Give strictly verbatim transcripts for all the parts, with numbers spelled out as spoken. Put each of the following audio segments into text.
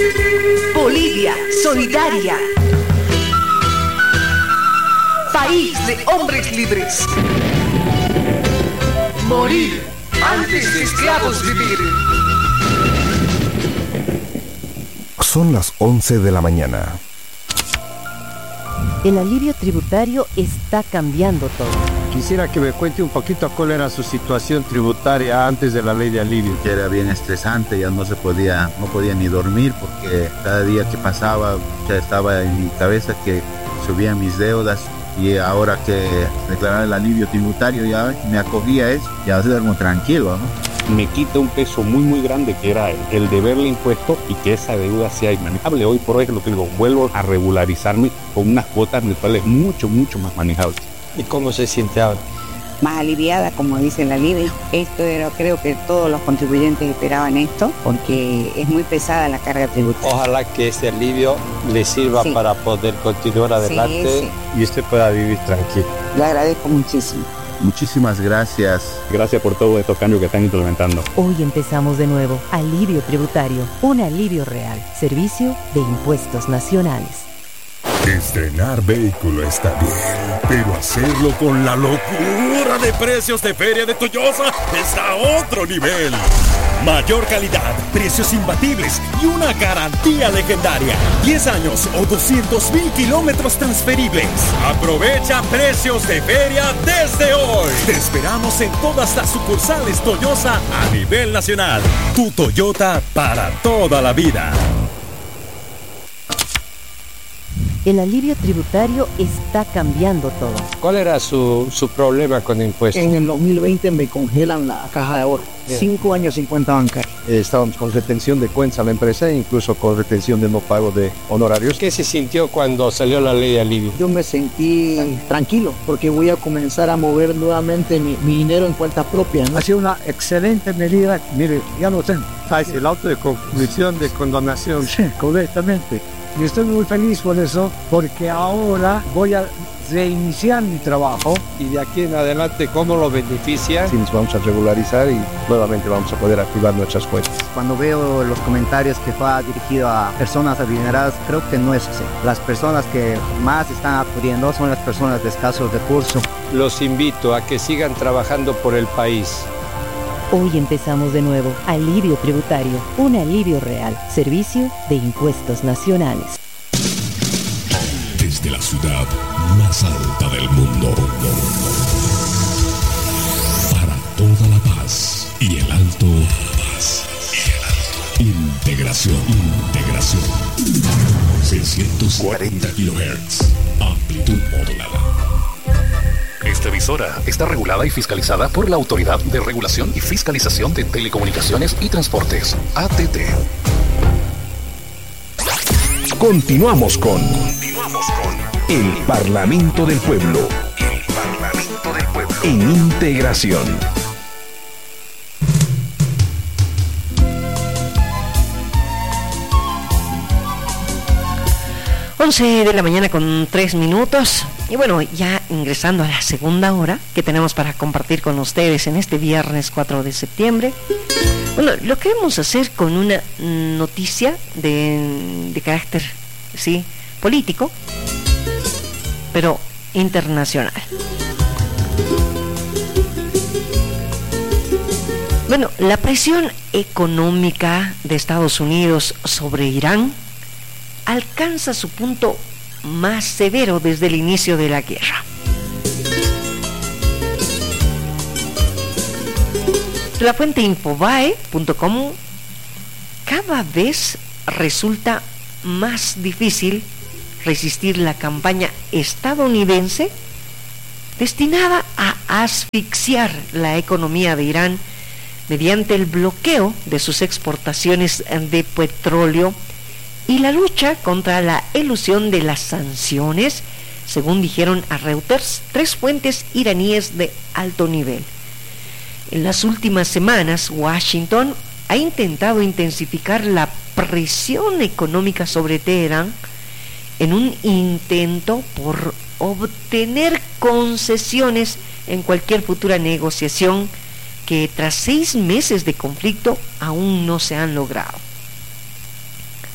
Bolivia, solidaria. País de hombres libres. Morir antes de esclavos vivir. Son las once de la mañana. El alivio tributario está cambiando todo. Quisiera que me cuente un poquito cuál era su situación tributaria antes de la ley de alivio. Que era bien estresante, ya no se podía, no podía ni dormir porque cada día que pasaba ya estaba en mi cabeza que subían mis deudas. Y ahora que declarar el alivio tributario ya me acogía eso, ya duermo tranquilo, ¿no? Me quita un peso muy muy grande que era el, el deberle impuesto y que esa deuda sea inmanejable. Hoy por hoy, lo que digo, vuelvo a regularizarme con unas cuotas mensuales mucho, mucho más manejables. ¿Y cómo se siente ahora? Más aliviada, como dice el alivio. Esto era, creo que todos los contribuyentes esperaban esto, porque es muy pesada la carga tributaria. Ojalá que ese alivio le sirva sí. para poder continuar adelante sí, sí. y usted pueda vivir tranquilo. Le agradezco muchísimo. Muchísimas gracias. Gracias por todos estos cambios que están implementando. Hoy empezamos de nuevo. Alivio tributario. Un alivio real. Servicio de Impuestos Nacionales. Estrenar vehículo está bien, pero hacerlo con la locura de precios de Feria de Toyosa está a otro nivel. Mayor calidad, precios imbatibles y una garantía legendaria. diez años o doscientos mil kilómetros transferibles. Aprovecha precios de feria desde hoy. Te esperamos en todas las sucursales Toyosa a nivel nacional. Tu Toyota para toda la vida. El alivio tributario está cambiando todo. ¿Cuál era su, su problema con impuestos? En el dos mil veinte me congelan la caja de ahorro. Bien. Cinco años sin cuenta bancaria. Eh, estábamos con retención de cuentas a la empresa e incluso con retención de no pago de honorarios. ¿Qué se sintió cuando salió la ley de alivio? Yo me sentí tranquilo porque voy a comenzar a mover nuevamente mi, mi dinero en cuenta propia, ¿no? Ha sido una excelente medida. Mire, ya lo tengo. Ah, es el auto de conclusión de condonación. Sí, correctamente. Y estoy muy feliz por eso, porque ahora voy a reiniciar mi trabajo. Y de aquí en adelante, ¿cómo lo beneficia? Sí, nos vamos a regularizar y nuevamente vamos a poder activar nuestras cuentas. Cuando veo los comentarios que fue dirigido a personas adineradas, creo que no es así. Las personas que más están acudiendo son las personas de escasos recursos. Los invito a que sigan trabajando por el país. Hoy empezamos de nuevo. Alivio tributario. Un alivio real. Servicio de Impuestos Nacionales. Desde la ciudad más alta del mundo. Para toda la paz y el alto. Paz y el alto. Integración. Integración. seiscientos cuarenta kilohertz. Amplitud modulada. Esta emisora está regulada y fiscalizada por la Autoridad de Regulación y Fiscalización de Telecomunicaciones y Transportes, A T T. Continuamos con, Continuamos con El Parlamento del Pueblo. El Parlamento del Pueblo. En integración. once de la mañana con tres minutos. Y bueno, ya ingresando a la segunda hora que tenemos para compartir con ustedes en este viernes cuatro de septiembre. Bueno, lo queremos hacer con una noticia de, de carácter, sí, político, pero internacional. Bueno, la presión económica de Estados Unidos sobre Irán alcanza su punto más severo desde el inicio de la guerra. La fuente Infobae punto com: cada vez resulta más difícil resistir la campaña estadounidense destinada a asfixiar la economía de Irán mediante el bloqueo de sus exportaciones de petróleo y la lucha contra la elusión de las sanciones, según dijeron a Reuters tres fuentes iraníes de alto nivel. En las últimas semanas, Washington ha intentado intensificar la presión económica sobre Teherán en un intento por obtener concesiones en cualquier futura negociación que tras seis meses de conflicto aún no se han logrado.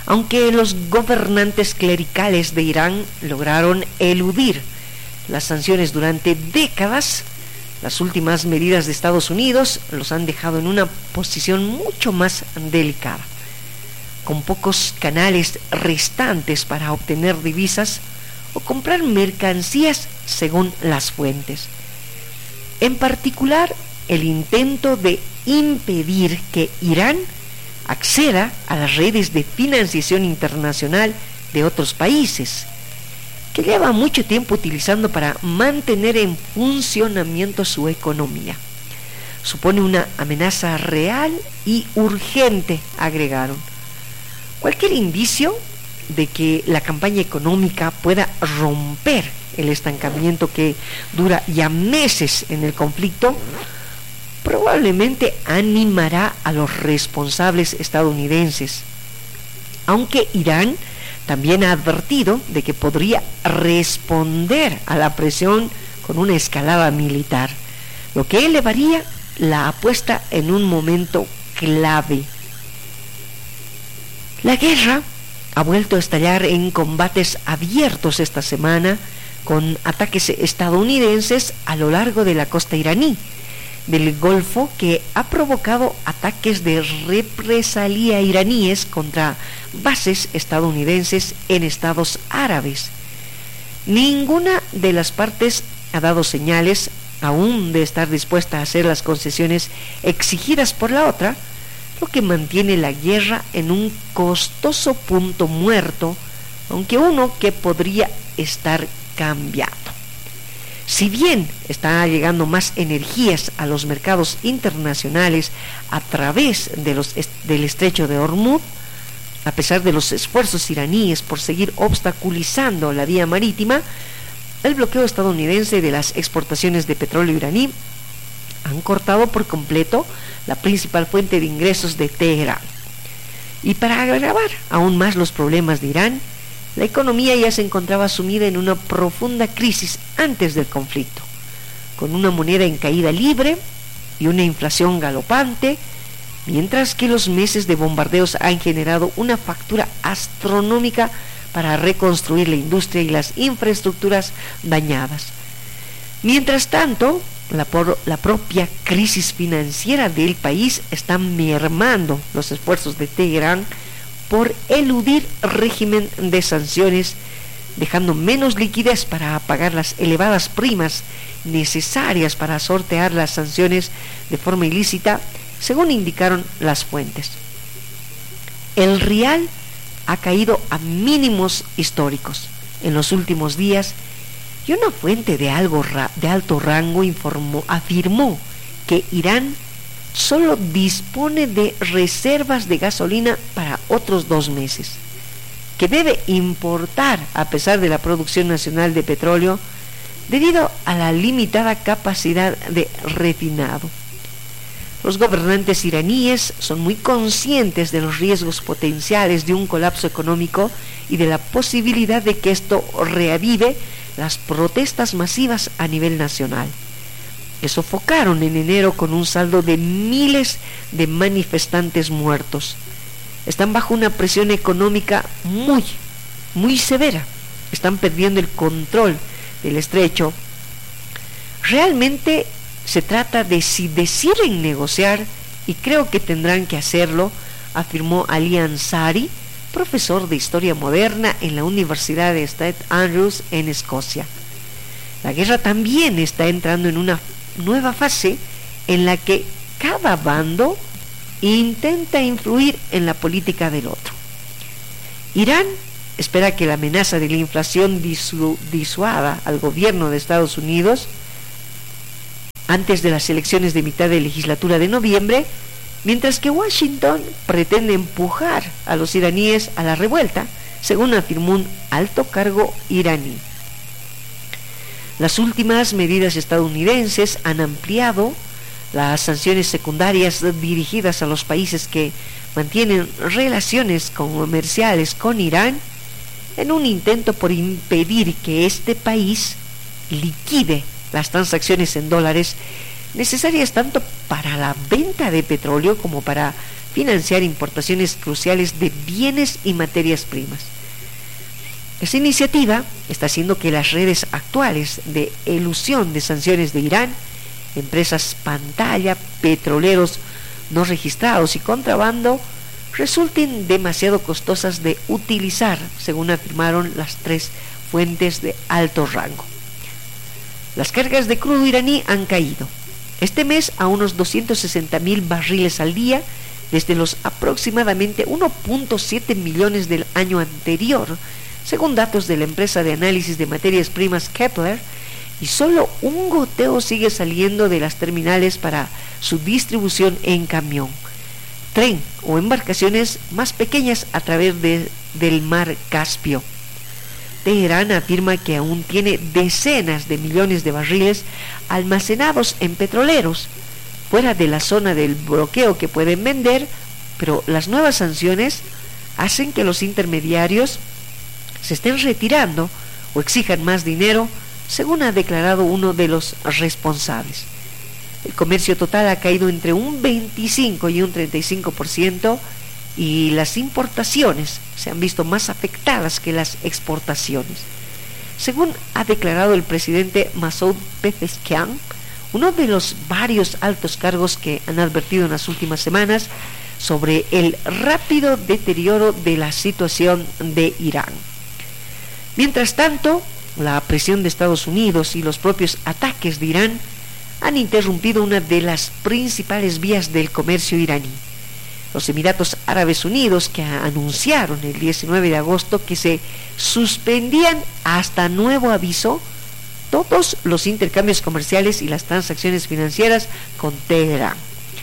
aunque los gobernantes clericales de Irán lograron eludir las sanciones durante décadas, las últimas medidas de Estados Unidos los han dejado en una posición mucho más delicada. Con pocos canales restantes para obtener divisas o comprar mercancías según las fuentes. En particular, el intento de impedir que Irán acceda a las redes de financiación internacional de otros países, que lleva mucho tiempo utilizando para mantener en funcionamiento su economía. Supone una amenaza real y urgente, agregaron. Cualquier indicio de que la campaña económica pueda romper el estancamiento que dura ya meses en el conflicto probablemente animará a los responsables estadounidenses, aunque Irán también ha advertido de que podría responder a la presión con una escalada militar, lo que elevaría la apuesta en un momento clave. La guerra ha vuelto a estallar en combates abiertos esta semana, con ataques estadounidenses a lo largo de la costa iraní del Golfo, que ha provocado ataques de represalia iraníes contra bases estadounidenses en estados árabes. Ninguna de las partes ha dado señales aún de estar dispuesta a hacer las concesiones exigidas por la otra, lo que mantiene la guerra en un costoso punto muerto, aunque uno que podría estar cambiado. Si bien está llegando más energías a los mercados internacionales a través de los, del estrecho de Hormuz, a pesar de los esfuerzos iraníes por seguir obstaculizando la vía marítima, el bloqueo estadounidense de las exportaciones de petróleo iraní han cortado por completo la principal fuente de ingresos de Teherán. Y para agravar aún más los problemas de Irán, la economía ya se encontraba sumida en una profunda crisis antes del conflicto, con una moneda en caída libre y una inflación galopante, mientras que los meses de bombardeos han generado una factura astronómica para reconstruir la industria y las infraestructuras dañadas. Mientras tanto, la, por, la propia crisis financiera del país está mermando los esfuerzos de Teherán por eludir régimen de sanciones, dejando menos liquidez para pagar las elevadas primas necesarias para sortear las sanciones de forma ilícita, según indicaron las fuentes. El rial ha caído a mínimos históricos en los últimos días, y una fuente de, algo ra- de alto rango informó, afirmó que Irán solo dispone de reservas de gasolina para otros dos meses, que debe importar a pesar de la producción nacional de petróleo debido a la limitada capacidad de refinado. Los gobernantes iraníes son muy conscientes de los riesgos potenciales de un colapso económico y de la posibilidad de que esto reavive las protestas masivas a nivel nacional, que sofocaron en enero con un saldo de miles de manifestantes muertos. Están bajo una presión económica muy, muy severa. Están perdiendo el control del estrecho. Realmente se trata de si deciden negociar, y creo que tendrán que hacerlo, afirmó Ali Ansari, profesor de Historia Moderna en la Universidad de St Andrews en Escocia. La guerra también está entrando en una nueva fase en la que cada bando intenta influir en la política del otro. Irán espera que la amenaza de la inflación disu- disuada al gobierno de Estados Unidos antes de las elecciones de mitad de legislatura de noviembre, mientras que Washington pretende empujar a los iraníes a la revuelta, según afirmó un alto cargo iraní. Las últimas medidas estadounidenses han ampliado las sanciones secundarias dirigidas a los países que mantienen relaciones comerciales con Irán, en un intento por impedir que este país liquide las transacciones en dólares necesarias tanto para la venta de petróleo como para financiar importaciones cruciales de bienes y materias primas. Esta iniciativa está haciendo que las redes actuales de elusión de sanciones de Irán, empresas pantalla, petroleros no registrados y contrabando, resulten demasiado costosas de utilizar, según afirmaron las tres fuentes de alto rango. Las cargas de crudo iraní han caído este mes a unos doscientos sesenta mil barriles al día, desde los aproximadamente uno punto siete millones del año anterior, según datos de la empresa de análisis de materias primas Kepler, y solo un goteo sigue saliendo de las terminales para su distribución en camión, tren o embarcaciones más pequeñas a través de, del mar Caspio. Teherán afirma que aún tiene decenas de millones de barriles almacenados en petroleros fuera de la zona del bloqueo que pueden vender, pero las nuevas sanciones hacen que los intermediarios se estén retirando o exijan más dinero, según ha declarado uno de los responsables. El comercio total ha caído entre un veinticinco y un treinta y cinco por ciento, y las importaciones se han visto más afectadas que las exportaciones, según ha declarado el presidente Masoud Pezeshkian, uno de los varios altos cargos que han advertido en las últimas semanas sobre el rápido deterioro de la situación de Irán. Mientras tanto, la presión de Estados Unidos y los propios ataques de Irán han interrumpido una de las principales vías del comercio iraní. Los Emiratos Árabes Unidos, que anunciaron el diecinueve de agosto que se suspendían hasta nuevo aviso todos los intercambios comerciales y las transacciones financieras con Teherán.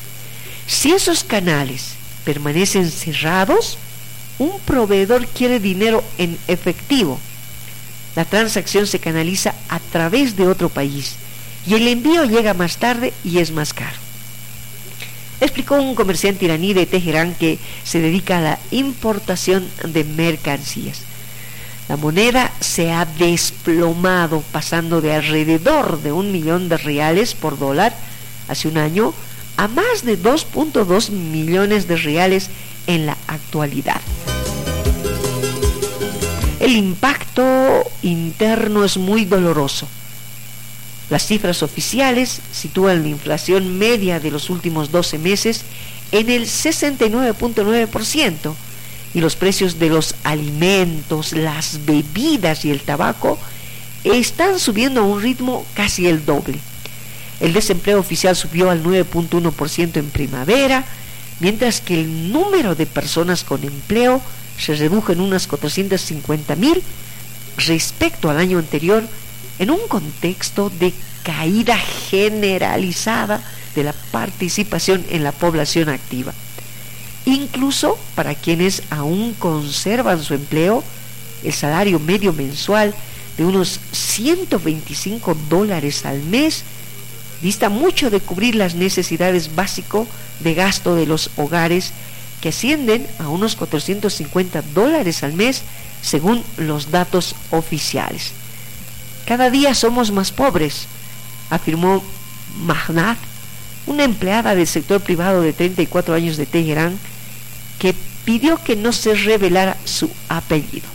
Si esos canales permanecen cerrados, un proveedor quiere dinero en efectivo. La transacción se canaliza a través de otro país y el envío llega más tarde y es más caro, explicó un comerciante iraní de Teherán que se dedica a la importación de mercancías. La moneda se ha desplomado, pasando de alrededor de un millón de reales por dólar hace un año a más de dos punto dos millones de reales en la actualidad. El impacto interno es muy doloroso. Las cifras oficiales sitúan la inflación media de los últimos doce meses en el sesenta y nueve punto nueve por ciento y los precios de los alimentos, las bebidas y el tabaco están subiendo a un ritmo casi el doble. El desempleo oficial subió al nueve punto uno por ciento en primavera, mientras que el número de personas con empleo se redujo en unas cuatrocientos cincuenta mil respecto al año anterior, en un contexto de caída generalizada de la participación en la población activa. Incluso para quienes aún conservan su empleo, el salario medio mensual de unos ciento veinticinco dólares al mes dista mucho de cubrir las necesidades básicas de gasto de los hogares, que ascienden a unos cuatrocientos cincuenta dólares al mes según los datos oficiales. Cada día somos más pobres, afirmó Mahnad, una empleada del sector privado de treinta y cuatro años de Teherán, que pidió que no se revelara su apellido.